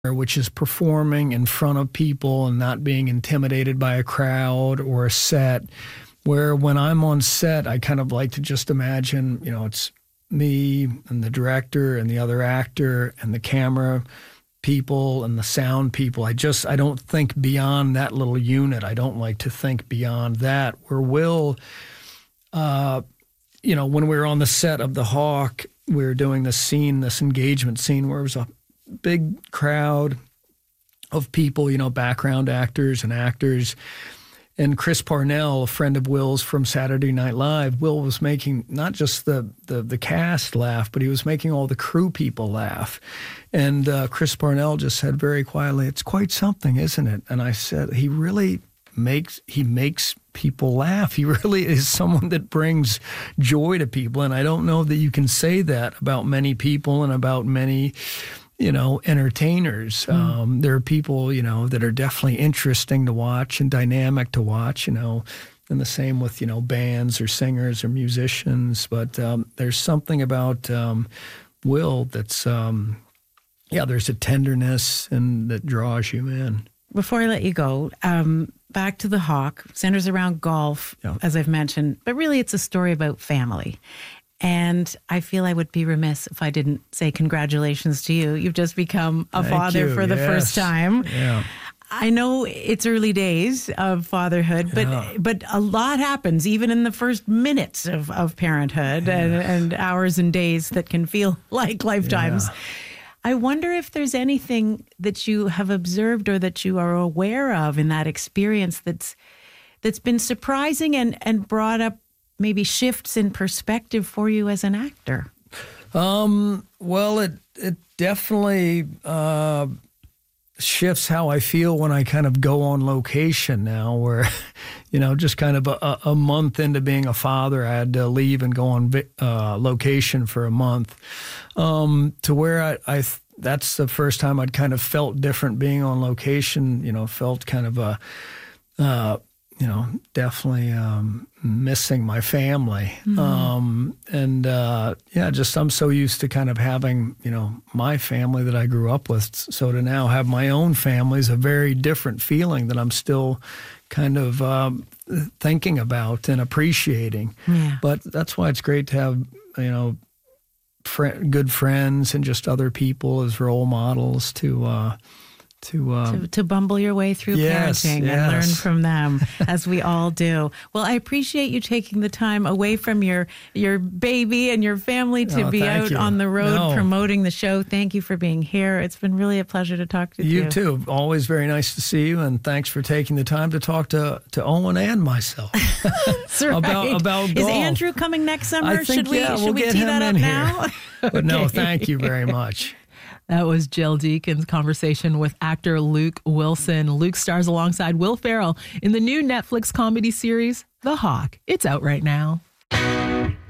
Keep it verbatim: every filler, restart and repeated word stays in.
which is performing in front of people and not being intimidated by a crowd or a set, where when I'm on set, I kind of like to just imagine, you know, it's me and the director and the other actor and the camera people and the sound people. I just, I don't think beyond that little unit. I don't like to think beyond that. Where Will, uh, you know, when we were on the set of The Hawk, we were doing this scene, this engagement scene where it was a big crowd of people, you know, background actors and actors. And Chris Parnell, a friend of Will's from Saturday Night Live, Will was making not just the, the, the cast laugh, but he was making all the crew people laugh. And uh, Chris Parnell just said very quietly, "It's quite something, isn't it?" And I said, he really makes, he makes people laugh. He really is someone that brings joy to people. And I don't know that you can say that about many people and about many, you know, entertainers. Mm. Um, there are people, you know, that are definitely interesting to watch and dynamic to watch, you know, and the same with, you know, bands or singers or musicians. But um, there's something about um, Will that's, um, yeah, there's a tenderness and that draws you in. Before I let you go, um, back to The Hawk, centers around golf, yeah. as I've mentioned, but really it's a story about family. And I feel I would be remiss if I didn't say congratulations to you. You've just become a Thank father you. for the yes. first time. Yeah. I know it's early days of fatherhood, but yeah. but a lot happens even in the first minutes of, of parenthood yeah. and, and hours and days that can feel like lifetimes. Yeah. I wonder if there's anything that you have observed or that you are aware of in that experience that's that's been surprising and, and brought up maybe shifts in perspective for you as an actor. Um, well, it it definitely uh, shifts how I feel when I kind of go on location now, where, you know, just kind of a, a month into being a father, I had to leave and go on uh, location for a month, um, to where I, I that's the first time I'd kind of felt different being on location, you know, felt kind of a, uh, you know, definitely um, missing my family. Mm-hmm. Um, and, uh, yeah, just I'm so used to kind of having, you know, my family that I grew up with. So to now have my own family is a very different feeling that I'm still kind of um, thinking about and appreciating. Yeah. But that's why it's great to have, you know, fr- good friends and just other people as role models to, uh, To, um, to to bumble your way through yes, parenting yes. and learn from them, as we all do. Well, I appreciate you taking the time away from your your baby and your family to oh, be out you. on the road no. promoting the show. Thank you for being here. It's been really a pleasure to talk to you. You too. Always very nice to see you, and thanks for taking the time to talk to, to Owen and myself That's right. about about golf. Is Andrew coming next summer? I think, should we yeah, should we'll we get tee him that up in now? here. But no, thank you very much. That was Jill Deacon's conversation with actor Luke Wilson. Luke stars alongside Will Ferrell in the new Netflix comedy series, The Hawk. It's out right now.